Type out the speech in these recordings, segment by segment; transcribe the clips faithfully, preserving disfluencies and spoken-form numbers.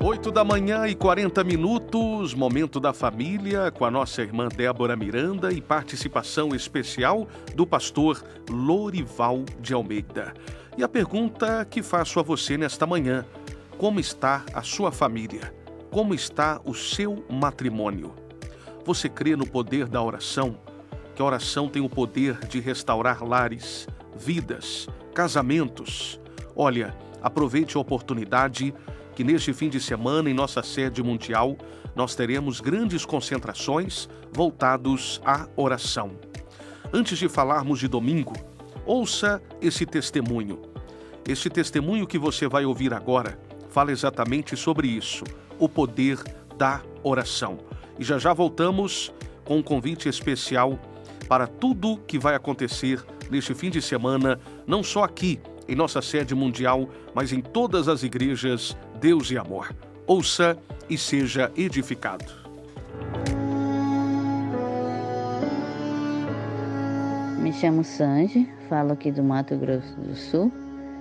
Oito da manhã e quarenta minutos, momento da família, com a nossa irmã Débora Miranda e participação especial do pastor Lorival de Almeida. E a pergunta que faço a você nesta manhã: como está a sua família? Como está o seu matrimônio? Você crê no poder da oração? Que a oração tem o poder de restaurar lares, vidas, casamentos? Olha, aproveite a oportunidade que neste fim de semana, em nossa sede mundial, nós teremos grandes concentrações voltados à oração. Antes de falarmos de domingo, ouça esse testemunho. Este testemunho que você vai ouvir agora fala exatamente sobre isso, o poder da oração. E já já voltamos com um convite especial para tudo que vai acontecer neste fim de semana, não só aqui, em nossa sede mundial, mas em todas as igrejas Deus e Amor. Ouça e seja edificado. Me chamo Sanji, falo aqui do Mato Grosso do Sul.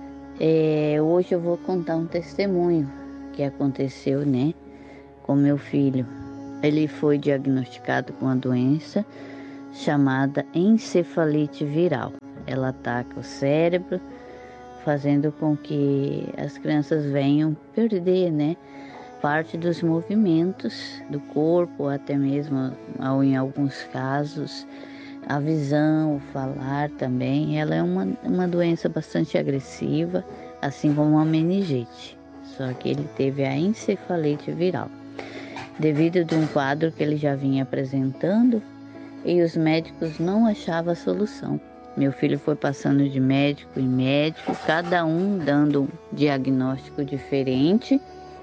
É, hoje eu vou contar um testemunho que aconteceu, né, com meu filho. Ele foi diagnosticado com uma doença chamada encefalite viral. Ela ataca o cérebro, fazendo com que as crianças venham perder, né, parte dos movimentos do corpo, até mesmo, em alguns casos, a visão, o falar também. Ela é uma, uma doença bastante agressiva, assim como a meningite, só que ele teve a encefalite viral, devido a um quadro que ele já vinha apresentando e os médicos não achavam a solução. Meu filho foi passando de médico em médico, cada um dando um diagnóstico diferente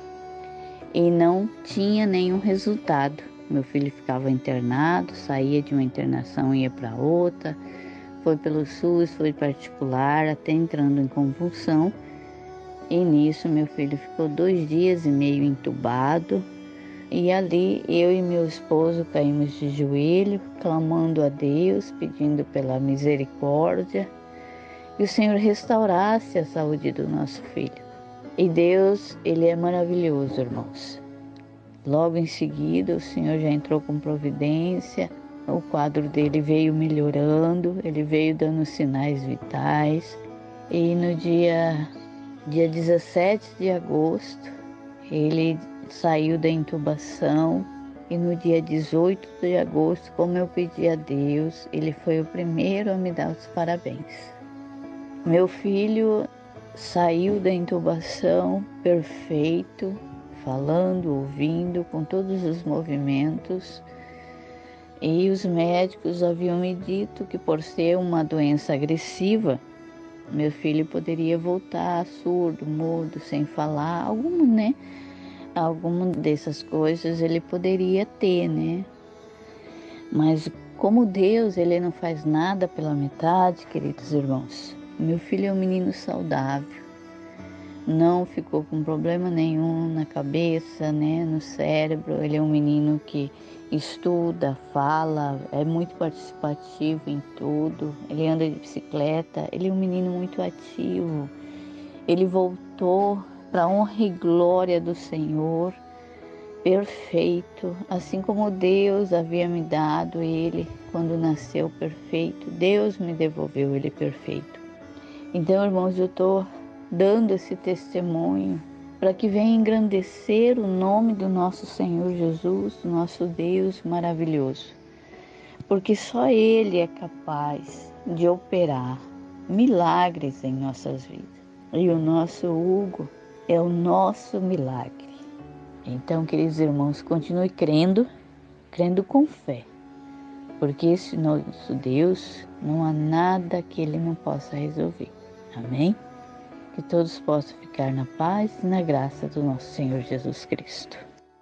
e não tinha nenhum resultado. Meu filho ficava internado, saía de uma internação e ia para outra, foi pelo SUS, foi particular, até entrando em convulsão. E nisso meu filho ficou dois dias e meio entubado. E ali eu e meu esposo caímos de joelho, clamando a Deus, pedindo pela misericórdia, que o Senhor restaurasse a saúde do nosso filho. E Deus, Ele é maravilhoso, irmãos. Logo em seguida, o Senhor já entrou com providência, o quadro dele veio melhorando, ele veio dando sinais vitais. E no dia, dia dezessete de agosto, ele saiu da intubação e no dia dezoito de agosto, como eu pedi a Deus, ele foi o primeiro a me dar os parabéns. Meu filho saiu da intubação perfeito, falando, ouvindo, com todos os movimentos, e os médicos haviam me dito que por ser uma doença agressiva, meu filho poderia voltar surdo, mudo, sem falar, algum, né? Alguma dessas coisas ele poderia ter, né? Mas como Deus, Ele não faz nada pela metade, queridos irmãos. Meu filho é um menino saudável, não ficou com problema nenhum na cabeça, né, no cérebro. Ele é um menino que estuda, fala, é muito participativo em tudo. Ele anda de bicicleta, ele é um menino muito ativo. Ele voltou para a honra e glória do Senhor, perfeito, assim como Deus havia me dado ele quando nasceu perfeito. Deus me devolveu ele perfeito. Então, irmãos, eu estou dando esse testemunho para que venha engrandecer o nome do nosso Senhor Jesus, nosso Deus maravilhoso, porque só Ele é capaz de operar milagres em nossas vidas. E o nosso Hugo é o nosso milagre. Então, queridos irmãos, continue crendo, crendo com fé, porque esse nosso Deus, não há nada que Ele não possa resolver. Amém? Que todos possam ficar na paz e na graça do nosso Senhor Jesus Cristo.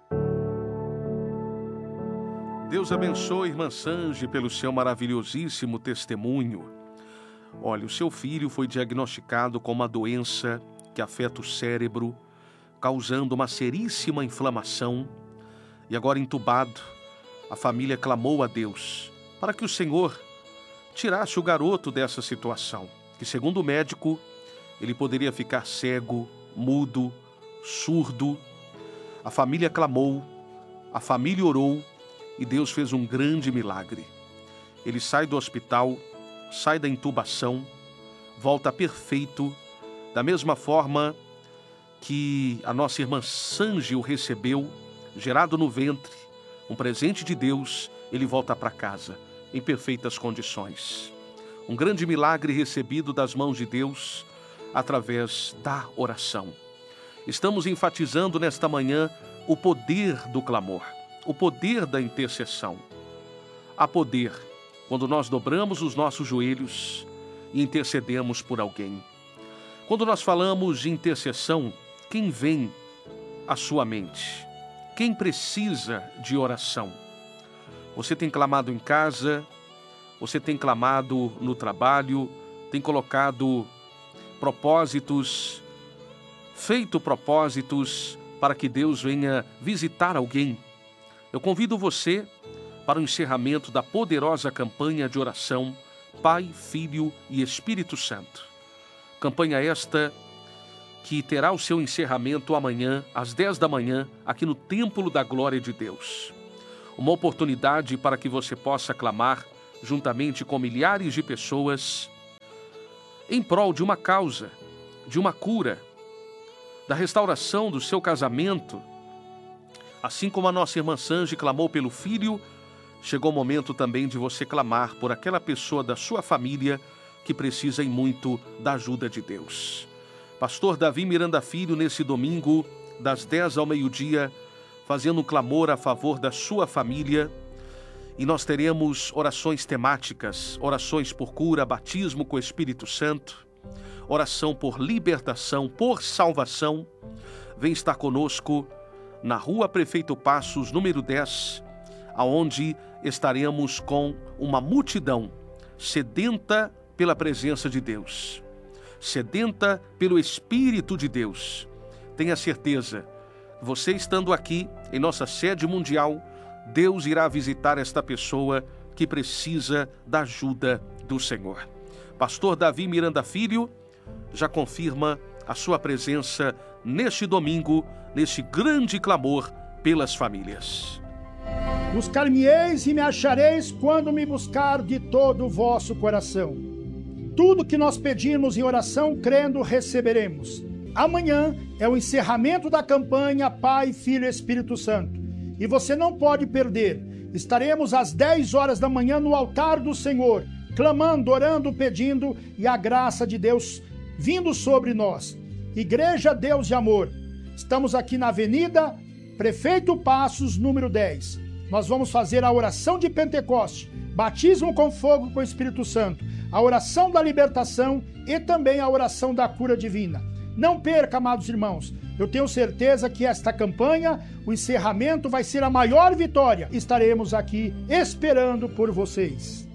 Deus abençoe, irmã Sanji, pelo seu maravilhosíssimo testemunho. Olha, o seu filho foi diagnosticado com uma doença que afeta o cérebro, causando uma seríssima inflamação, e agora entubado, a família clamou a Deus para que o Senhor tirasse o garoto dessa situação, que segundo o médico, ele poderia ficar cego, mudo, surdo. A família clamou, a família orou e Deus fez um grande milagre. Ele sai do hospital, sai da intubação, volta perfeito, da mesma forma que a nossa irmã Sanji o recebeu, gerado no ventre, um presente de Deus, ele volta para casa, em perfeitas condições. Um grande milagre recebido das mãos de Deus, através da oração. Estamos enfatizando nesta manhã o poder do clamor, o poder da intercessão. Há poder quando nós dobramos os nossos joelhos e intercedemos por alguém. Quando nós falamos de intercessão, quem vem à sua mente? Quem precisa de oração? Você tem clamado em casa, você tem clamado no trabalho, tem colocado propósitos, feito propósitos para que Deus venha visitar alguém. Eu convido você para o encerramento da poderosa campanha de oração Pai, Filho e Espírito Santo. Campanha esta que terá o seu encerramento amanhã, às dez da manhã, aqui no Templo da Glória de Deus. Uma oportunidade para que você possa clamar, juntamente com milhares de pessoas, em prol de uma causa, de uma cura, da restauração do seu casamento. Assim como a nossa irmã Sanji clamou pelo filho, chegou o momento também de você clamar por aquela pessoa da sua família que precisa em muito da ajuda de Deus. Pastor Davi Miranda Filho, nesse domingo, das dez ao meio-dia, fazendo um clamor a favor da sua família. E nós teremos orações temáticas, orações por cura, batismo com o Espírito Santo, oração por libertação, por salvação. Vem estar conosco na Rua Prefeito Passos, número dez, aonde estaremos com uma multidão sedenta pela presença de Deus, sedenta pelo Espírito de Deus. Tenha certeza, você estando aqui em nossa sede mundial, Deus irá visitar esta pessoa que precisa da ajuda do Senhor. Pastor Davi Miranda Filho já confirma a sua presença neste domingo, neste grande clamor pelas famílias. Buscar-me-eis e me achareis quando me buscar de todo o vosso coração. Tudo que nós pedirmos em oração, crendo, receberemos. Amanhã é o encerramento da campanha Pai, Filho e Espírito Santo. E você não pode perder. Estaremos às dez horas da manhã no altar do Senhor, clamando, orando, pedindo, e a graça de Deus vindo sobre nós. Igreja Deus de Amor. Estamos aqui na Avenida Prefeito Passos, número dez. Nós vamos fazer a oração de Pentecoste, batismo com fogo com o Espírito Santo, a oração da libertação e também a oração da cura divina. Não perca, amados irmãos. Eu tenho certeza que esta campanha, o encerramento, vai ser a maior vitória. Estaremos aqui esperando por vocês.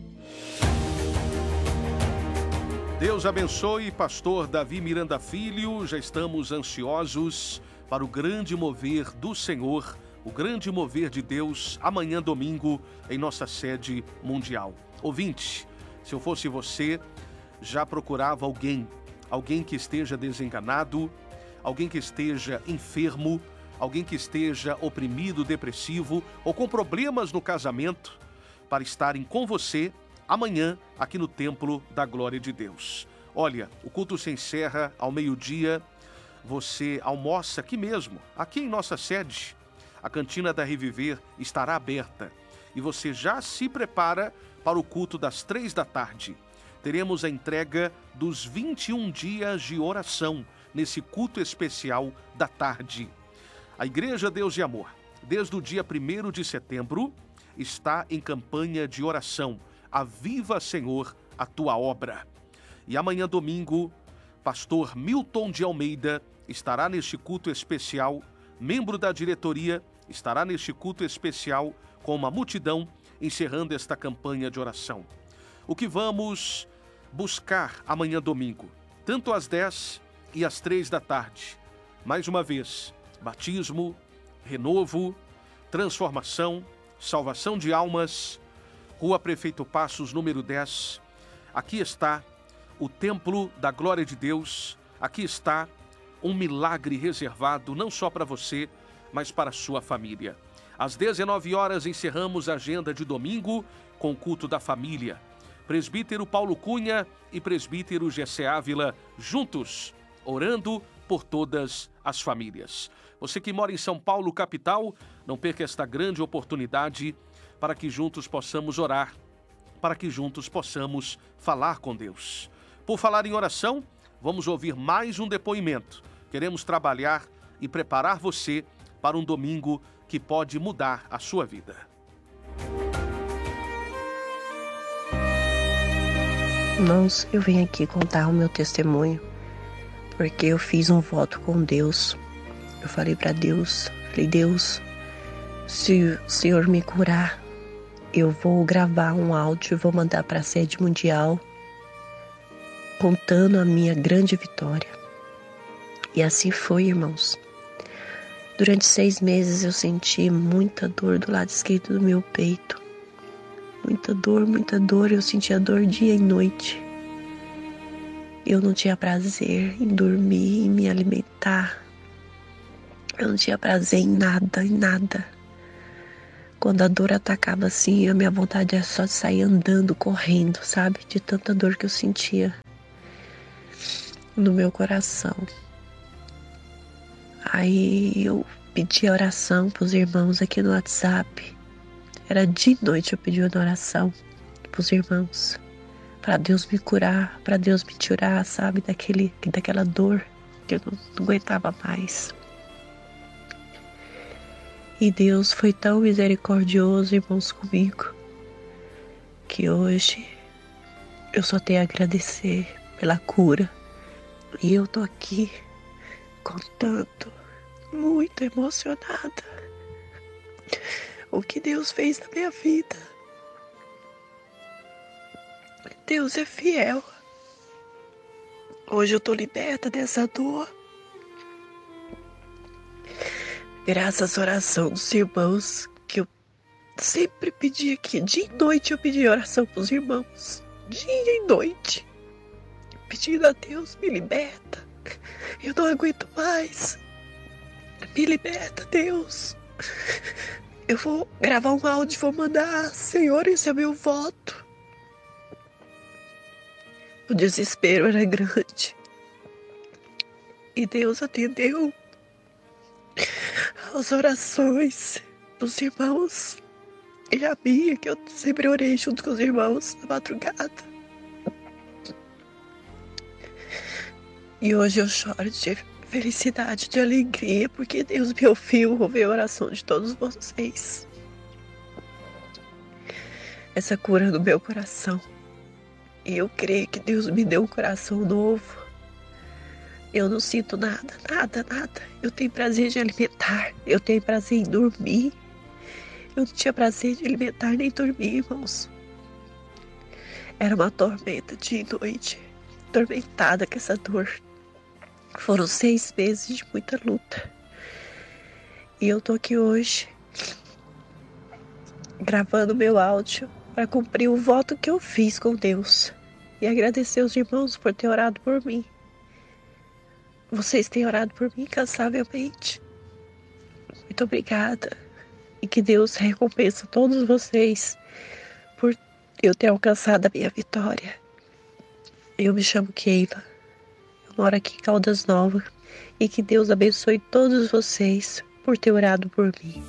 Deus abençoe, pastor Davi Miranda Filho. Já estamos ansiosos para o grande mover do Senhor, o grande mover de Deus, amanhã domingo, em nossa sede mundial. Ouvinte, se eu fosse você, já procurava alguém, alguém que esteja desenganado, alguém que esteja enfermo, alguém que esteja oprimido, depressivo ou com problemas no casamento, para estarem com você amanhã aqui no Templo da Glória de Deus. Olha, o culto se encerra ao meio-dia, você almoça aqui mesmo, aqui em nossa sede. A cantina da Reviver estará aberta e você já se prepara para o culto das três da tarde. Teremos a entrega dos vinte e um dias de oração nesse culto especial da tarde. A Igreja Deus de Amor, desde o dia primeiro de setembro, está em campanha de oração. Aviva, Senhor, a tua obra. E amanhã, domingo, pastor Milton de Almeida estará neste culto especial, membro da diretoria, estará neste culto especial com uma multidão, encerrando esta campanha de oração. O que vamos buscar amanhã, domingo, tanto às dez e às três da tarde. Mais uma vez, batismo, renovo, transformação, salvação de almas. Rua Prefeito Passos, número dez. Aqui está o Templo da Glória de Deus. Aqui está um milagre reservado não só para você, mas para a sua família. Às dezenove horas encerramos a agenda de domingo com o culto da família. Presbítero Paulo Cunha e presbítero Gessé Ávila juntos, orando por todas as famílias. Você que mora em São Paulo, capital, não perca esta grande oportunidade para que juntos possamos orar, para que juntos possamos falar com Deus. Por falar em oração, vamos ouvir mais um depoimento. Queremos trabalhar e preparar você para um domingo que pode mudar a sua vida. Irmãos, eu vim aqui contar o meu testemunho, porque eu fiz um voto com Deus. Eu falei para Deus, falei, Deus, se o Senhor me curar, eu vou gravar um áudio e vou mandar para a sede mundial, contando a minha grande vitória. E assim foi, irmãos. Durante seis meses eu senti muita dor do lado esquerdo do meu peito. Muita dor, muita dor. Eu sentia dor dia e noite. Eu não tinha prazer em dormir, em me alimentar. Eu não tinha prazer em nada, em nada. Quando a dor atacava assim, a minha vontade era só de sair andando, correndo, sabe? De tanta dor que eu sentia no meu coração. Aí eu pedi oração para os irmãos aqui no WhatsApp. Era de noite eu pedi uma oração para os irmãos. Para Deus me curar, para Deus me tirar, sabe? Daquele, daquela dor que eu não, não aguentava mais. E Deus foi tão misericordioso, irmãos, comigo, que hoje eu só tenho a agradecer pela cura. E eu tô aqui contando, muito emocionada, o que Deus fez na minha vida. Deus é fiel. Hoje eu tô liberta dessa dor. Graças à oração dos irmãos, que eu sempre pedi aqui. Dia e noite eu pedi oração pros irmãos. Dia e noite. Pedindo a Deus, me liberta. Eu não aguento mais. Me liberta, Deus. Eu vou gravar um áudio e vou mandar. Senhor, esse é meu voto. O desespero era grande. E Deus atendeu as orações dos irmãos. E a minha, que eu sempre orei junto com os irmãos na madrugada. E hoje eu choro de felicidade, de alegria, porque Deus me ouviu, ouviu a oração de todos vocês. Essa cura no meu coração. E eu creio que Deus me deu um coração novo. Eu não sinto nada, nada, nada. Eu tenho prazer de alimentar, eu tenho prazer em dormir. Eu não tinha prazer de alimentar nem dormir, irmãos. Era uma tormenta dia e noite, atormentada com essa dor. Foram seis meses de muita luta. E eu tô aqui hoje, gravando meu áudio para cumprir o voto que eu fiz com Deus. E agradecer aos irmãos por ter orado por mim. Vocês têm orado por mim incansavelmente. Muito obrigada. E que Deus recompense todos vocês por eu ter alcançado a minha vitória. Eu me chamo Keila. Eu moro aqui em Caldas Novas. E que Deus abençoe todos vocês por ter orado por mim.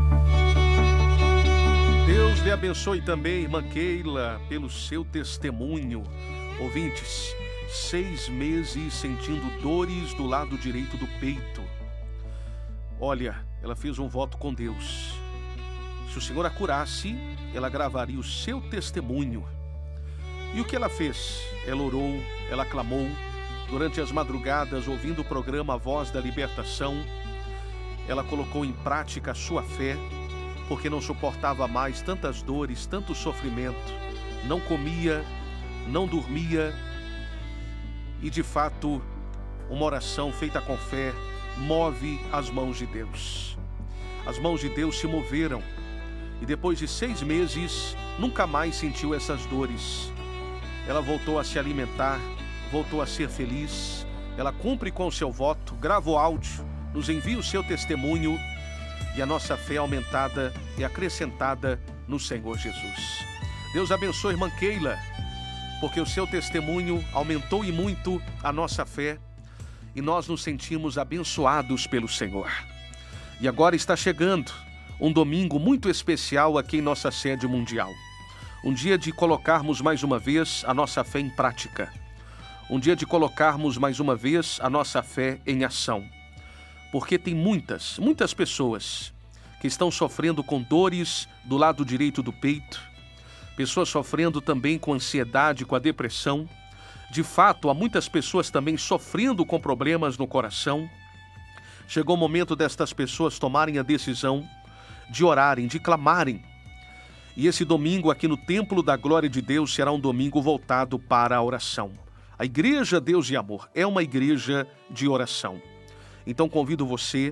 Deus lhe abençoe também, irmã Keila, pelo seu testemunho. Ouvintes, seis meses sentindo dores do lado direito do peito. Olha, ela fez um voto com Deus. Se o Senhor a curasse, ela gravaria o seu testemunho. E o que ela fez? Ela orou, ela clamou, durante as madrugadas, ouvindo o programa A Voz da Libertação. Ela colocou em prática a sua fé, porque não suportava mais tantas dores, tanto sofrimento. Não comia, não dormia. E, de fato, uma oração feita com fé move as mãos de Deus. As mãos de Deus se moveram. E depois de seis meses, nunca mais sentiu essas dores. Ela voltou a se alimentar, voltou a ser feliz. Ela cumpre com o seu voto, grava o áudio, nos envia o seu testemunho. e a nossa fé aumentada e acrescentada no Senhor Jesus. Deus abençoe a irmã Keila, porque o seu testemunho aumentou e muito a nossa fé e nós nos sentimos abençoados pelo Senhor. E agora está chegando um domingo muito especial aqui em nossa sede mundial. Um dia de colocarmos mais uma vez a nossa fé em prática. Um dia de colocarmos mais uma vez a nossa fé em ação. Porque tem muitas, muitas pessoas que estão sofrendo com dores do lado direito do peito, pessoas sofrendo também com ansiedade, com a depressão. De fato, há muitas pessoas também sofrendo com problemas no coração. Chegou o momento destas pessoas tomarem a decisão de orarem, de clamarem. E esse domingo aqui no Templo da Glória de Deus será um domingo voltado para a oração. A Igreja Deus e Amor é uma igreja de oração. Então convido você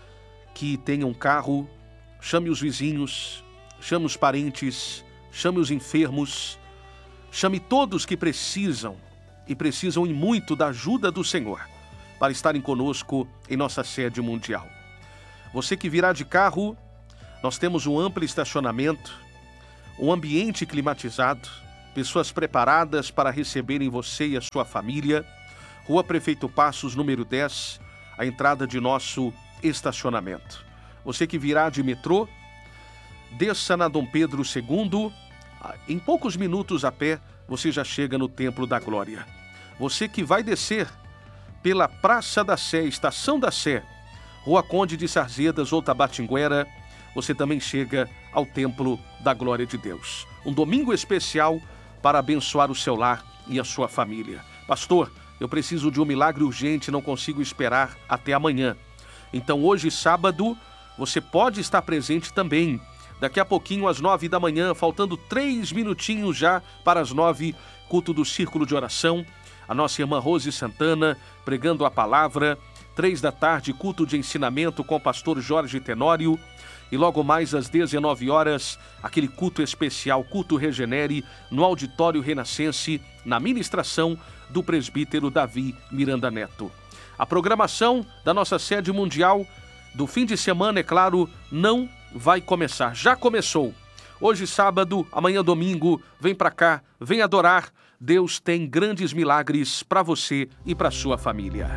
que tenha um carro, chame os vizinhos, chame os parentes, chame os enfermos, chame todos que precisam e precisam e muito da ajuda do Senhor para estarem conosco em nossa sede mundial. Você que virá de carro, nós temos um amplo estacionamento, um ambiente climatizado, pessoas preparadas para receberem você e a sua família. Rua Prefeito Passos, número dez, a entrada de nosso estacionamento. Você que virá de metrô, desça na Dom Pedro segundo, em poucos minutos a pé, você já chega no Templo da Glória. Você que vai descer pela Praça da Sé, Estação da Sé, Rua Conde de Sarzedas ou Tabatinguera, você também chega ao Templo da Glória de Deus. Um domingo especial para abençoar o seu lar e a sua família. Pastor, eu preciso de um milagre urgente, não consigo esperar até amanhã. Então hoje, sábado, você pode estar presente também. Daqui a pouquinho, às nove da manhã, faltando três minutinhos já para as nove, culto do Círculo de Oração. A nossa irmã Rose Santana pregando a palavra. Três da tarde, culto de ensinamento com o pastor Jorge Tenório. E logo mais às dezenove horas, aquele culto especial, culto Regenere, no Auditório Renascense, na ministração do presbítero Davi Miranda Neto. A programação da nossa sede mundial do fim de semana, é claro, não vai começar. Já começou. Hoje, sábado, amanhã, domingo, vem para cá, vem adorar. Deus tem grandes milagres para você e para sua família.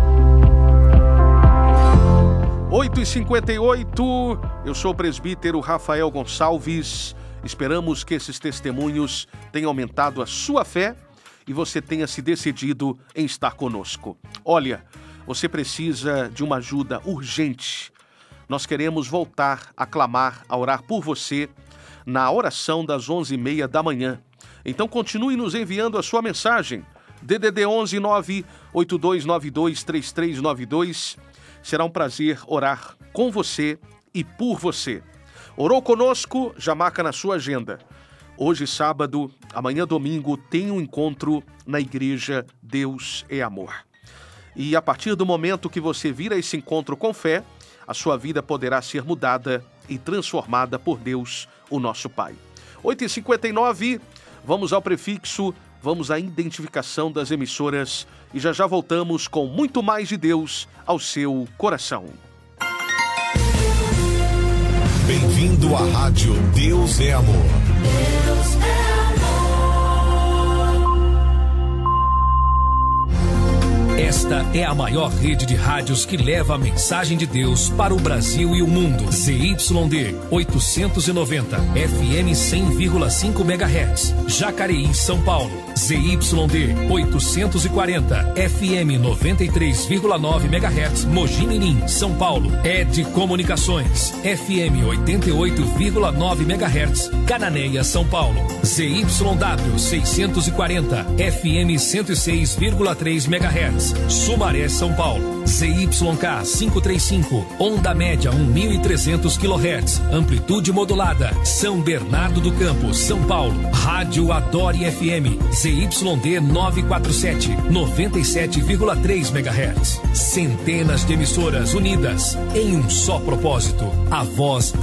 oito e cinquenta e oito, eu sou o presbítero Rafael Gonçalves. Esperamos que esses testemunhos tenham aumentado a sua fé e você tenha se decidido em estar conosco. Olha, você precisa de uma ajuda urgente. Nós queremos voltar a clamar, a orar por você na oração das onze e meia da manhã. Então continue nos enviando a sua mensagem. D D D onze nove oito dois nove dois três três nove dois. Será um prazer orar com você e por você. Orou conosco? Já marca na sua agenda. Hoje, sábado, amanhã, domingo, tem um encontro na Igreja Deus é Amor. E a partir do momento que você vir a esse encontro com fé, a sua vida poderá ser mudada e transformada por Deus, o nosso Pai. oito e cinquenta e nove, vamos ao prefixo, vamos à identificação das emissoras e já já voltamos com muito mais de Deus ao seu coração. Bem-vindo à Rádio Deus é Amor. Deus é Esta é a maior rede de rádios que leva a mensagem de Deus para o Brasil e o mundo. Z Y D oitocentos e noventa, F M cem vírgula cinco megahertz, Jacareí, São Paulo. Z Y D oitocentos e quarenta, F M noventa e três vírgula nove megahertz, Mogi Mirim, São Paulo. Ed Comunicações, F M oitenta e oito vírgula nove megahertz, Cananéia, São Paulo. Z Y W seiscentos e quarenta, F M cento e seis vírgula três megahertz, Sumaré, São Paulo. Z Y K quinhentos e trinta e cinco, onda média mil e trezentos quilohertz, amplitude modulada, São Bernardo do Campo, São Paulo. Rádio Adore F M, Z Y D novecentos e quarenta e sete, noventa e sete vírgula três megahertz. Centenas de emissoras unidas em um só propósito, a voz da